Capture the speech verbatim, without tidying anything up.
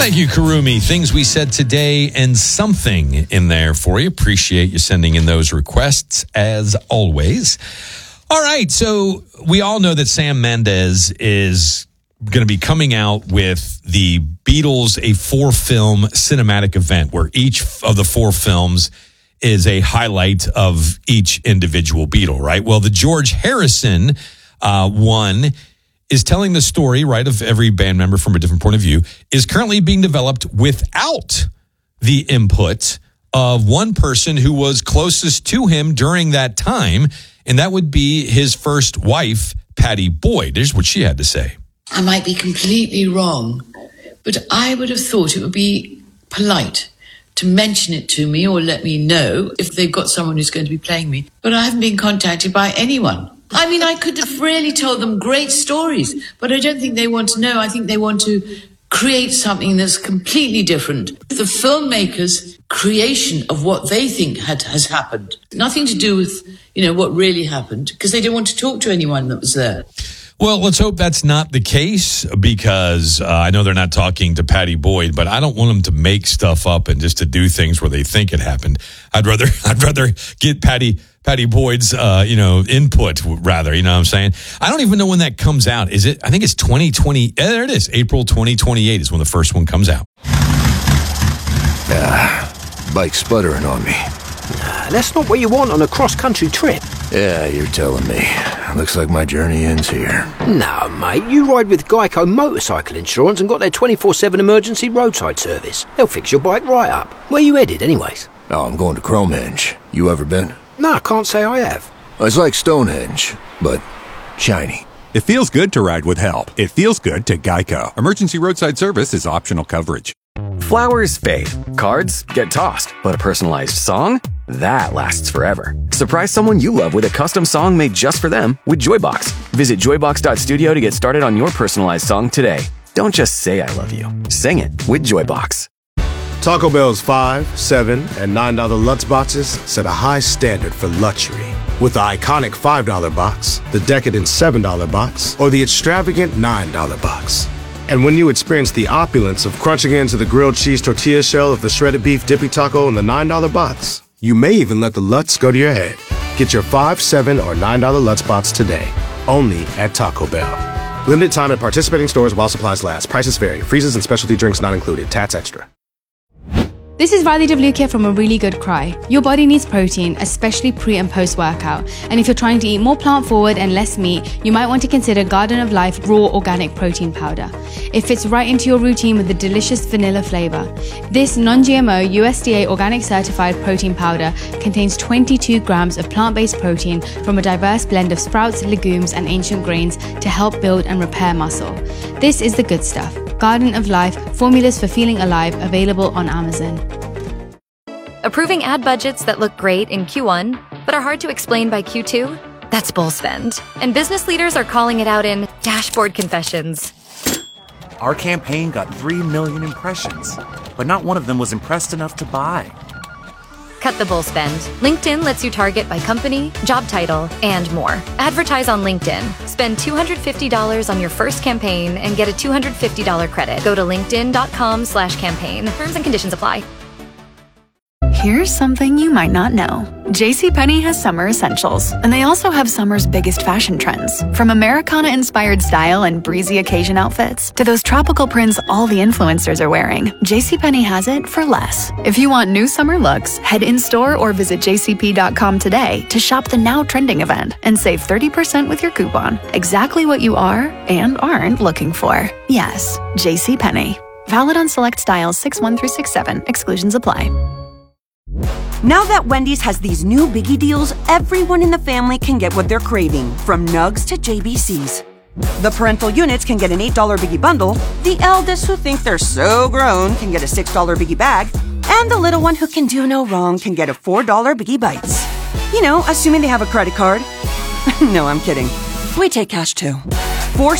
Thank you, Karumi. Things we said today and something in there for you. Appreciate you sending in those requests as always. All right, so we all know that Sam Mendes is going to be coming out with the Beatles, a four-film cinematic event where each of the four films is a highlight of each individual Beatle, right? Well, the George Harrison uh, one is telling the story, right, of every band member from a different point of view, is currently being developed without the input of one person who was closest to him during that time, and that would be his first wife, Pattie Boyd. Here's what she had to say. I might be completely wrong, but I would have thought it would be polite to mention it to me or let me know if they've got someone who's going to be playing me. But I haven't been contacted by anyone. I mean, I could have really told them great stories, but I don't think they want to know. I think they want to create something that's completely different. The filmmakers' creation of what they think had, has happened. Nothing to do with, you know, what really happened, because they don't want to talk to anyone that was there. Well, let's hope that's not the case, because uh, I know they're not talking to Pattie Boyd, but I don't want them to make stuff up and just to do things where they think it happened. I'd rather I'd rather get Pattie Pattie Boyd's uh, you know input rather. You know what I'm saying? I don't even know when that comes out. Is it? I think it's twenty twenty. Eh, there it is. April twenty twenty-eight is when the first one comes out. Ah, bike's sputtering on me. Nah, that's not what you want on a cross-country trip. Yeah, you're telling me. Looks like my journey ends here. No, mate, you ride with Geico Motorcycle Insurance and got their twenty-four seven emergency roadside service. They'll fix your bike right up. Where you headed, anyways? Oh, I'm going to Cromehenge. You ever been? No, I can't say I have. It's like Stonehenge, but shiny. It feels good to ride with help. It feels good to Geico. Emergency roadside service is optional coverage. Flowers fade, cards get tossed, but a personalized song? That lasts forever. Surprise someone you love with a custom song made just for them with Joybox. Visit joybox dot studio to get started on your personalized song today. Don't just say I love you. Sing it with Joybox. Taco Bell's five, seven, and nine dollar Lutz boxes set a high standard for luxury. With the iconic five dollar box, the decadent seven dollar box, or the extravagant nine dollar box. And when you experience the opulence of crunching into the grilled cheese tortilla shell of the shredded beef dippy taco in the nine dollar box, you may even let the Lutz go to your head. Get your five, seven, or nine dollar Lutz box today, only at Taco Bell. Limited time at participating stores while supplies last. Prices vary. Freezes and specialty drinks not included. Tats extra. This is Riley DeVlucchia from A Really Good Cry. Your body needs protein, especially pre and post workout. And if you're trying to eat more plant forward and less meat, you might want to consider Garden of Life Raw Organic Protein Powder. It fits right into your routine with the delicious vanilla flavor. This non-G M O U S D A organic certified protein powder contains twenty-two grams of plant-based protein from a diverse blend of sprouts, legumes, and ancient grains to help build and repair muscle. This is the good stuff. Garden of Life, formulas for feeling alive, available on Amazon. Approving ad budgets that look great in Q one, but are hard to explain by Q two? That's bull spend. And business leaders are calling it out in Dashboard Confessions. Our campaign got three million impressions, but not one of them was impressed enough to buy. Cut the bull spend. LinkedIn lets you target by company, job title, and more. Advertise on LinkedIn. Spend two hundred fifty dollars on your first campaign and get a two hundred fifty dollars credit. Go to linkedin.com slash campaign. Terms and conditions apply. Here's something you might not know. JCPenney has summer essentials, and they also have summer's biggest fashion trends. From Americana-inspired style and breezy occasion outfits to those tropical prints all the influencers are wearing, JCPenney has it for less. If you want new summer looks, head in-store or visit j c p dot com today to shop the now trending event and save thirty percent with your coupon. Exactly what you are and aren't looking for. Yes, JCPenney. Valid on select styles six one through six seven. Exclusions apply. Now that Wendy's has these new biggie deals, everyone in the family can get what they're craving, from nugs to J B Cs. The parental units can get an eight dollar biggie bundle, the eldest who think they're so grown can get a six dollar biggie bag, and the little one who can do no wrong can get a four dollar biggie bites. You know, assuming they have a credit card. No, I'm kidding. We take cash too. Four